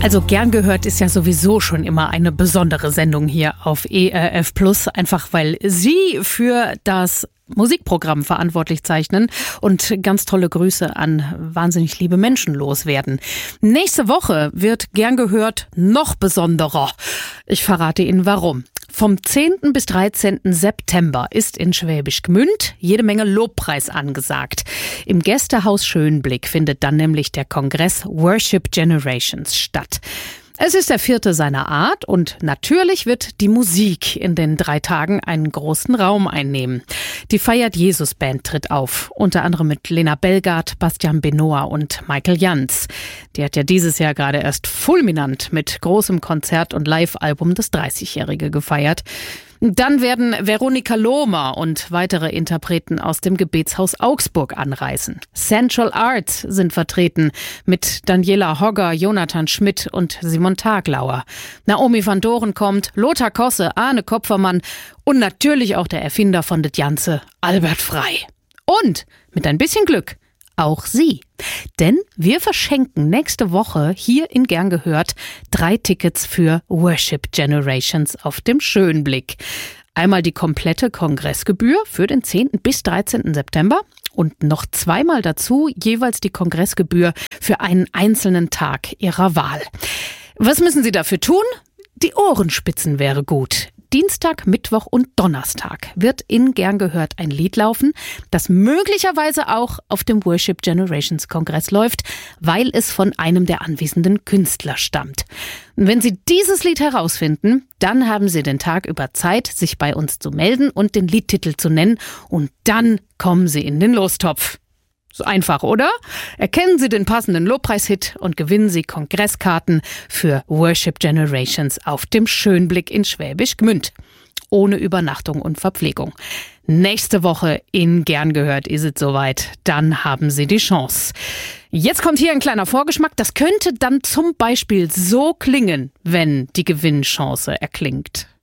Also gern gehört ist ja sowieso schon immer eine besondere Sendung hier auf ERF Plus, einfach weil Sie für das Musikprogramm verantwortlich zeichnen und ganz tolle Grüße an wahnsinnig liebe Menschen loswerden. Nächste Woche wird gern gehört noch besonderer. Ich verrate Ihnen warum. Vom 10. bis 13. September ist in Schwäbisch Gmünd jede Menge Lobpreis angesagt. Im Gästehaus Schönblick findet dann nämlich der Kongress Worship Generations statt. Es ist der 4. seiner Art und natürlich wird die Musik in den 3 Tagen einen großen Raum einnehmen. Die Feiert Jesus Band tritt auf, unter anderem mit Lena Belgard, Bastian Benoit und Michael Jantz. Die hat ja dieses Jahr gerade erst fulminant mit großem Konzert und Live-Album das 30-Jährige gefeiert. Dann werden Veronika Lohmer und weitere Interpreten aus dem Gebetshaus Augsburg anreisen. Central Arts sind vertreten mit Daniela Hogger, Jonathan Schmidt und Simon Taglauer. Naomi van Doren kommt, Lothar Kosse, Arne Kopfermann und natürlich auch der Erfinder von det Janze, Albert Frey. Und mit ein bisschen Glück auch Sie. Denn wir verschenken nächste Woche hier in Gern gehört 3 Tickets für Worship Generations auf dem Schönblick. Einmal die komplette Kongressgebühr für den 10. bis 13. September und noch 2-mal dazu jeweils die Kongressgebühr für einen einzelnen Tag Ihrer Wahl. Was müssen Sie dafür tun? Die Ohrenspitzen wäre gut. Dienstag, Mittwoch und Donnerstag wird in Gern gehört ein Lied laufen, das möglicherweise auch auf dem Worship Generations Kongress läuft, weil es von einem der anwesenden Künstler stammt. Und wenn Sie dieses Lied herausfinden, dann haben Sie den Tag über Zeit, sich bei uns zu melden und den Liedtitel zu nennen und dann kommen Sie in den Lostopf. So einfach, oder? Erkennen Sie den passenden Lobpreishit und gewinnen Sie Kongresskarten für Worship Generations auf dem Schönblick in Schwäbisch Gmünd. Ohne Übernachtung und Verpflegung. Nächste Woche in Gern gehört ist es soweit. Dann haben Sie die Chance. Jetzt kommt hier ein kleiner Vorgeschmack. Das könnte dann zum Beispiel so klingen, wenn die Gewinnchance erklingt.